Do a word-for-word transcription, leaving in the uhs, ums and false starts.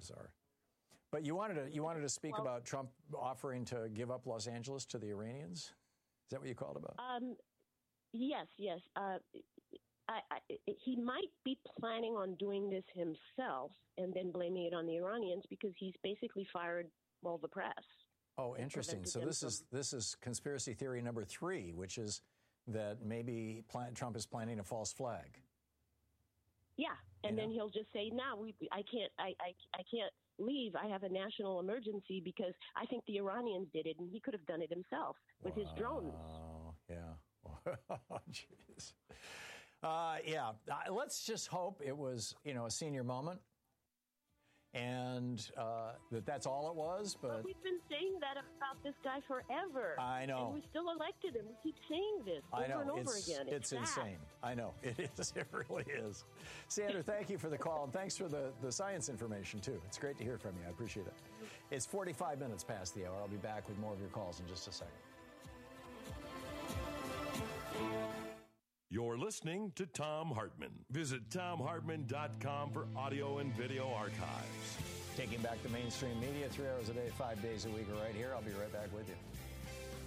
bizarre. But you wanted to you wanted to speak well, about Trump offering to give up Los Angeles to the Iranians? Is that what you called about? Um, yes, yes. Uh, I, I, he might be planning on doing this himself and then blaming it on the Iranians because he's basically fired all the press. Oh, interesting. So this is this is conspiracy theory number three, which is that maybe plan, Trump is planning a false flag. Yeah, and you then know? he'll just say, "No, we, I can't, I, I, I can't leave. I have a national emergency because I think the Iranians did it, and he could have done it himself with wow. his drones." Oh, yeah. Jeez. Uh, yeah. Uh, let's just hope it was, you know, a senior moment. And uh, that that's all it was. But, but we've been saying that about this guy forever. I know. And we still elected him. We keep saying this over I know. and over it's, again. It's, it's insane. I know. It is. It really is. Sandra, thank you for the call. And thanks for the, the science information, too. It's great to hear from you. I appreciate it. It's forty-five minutes past the hour. I'll be back with more of your calls in just a second. You're listening to Thom Hartmann. Visit Thom Hartmann dot com for audio and video archives. Taking back the mainstream media three hours a day, five days a week, right here. I'll be right back with you.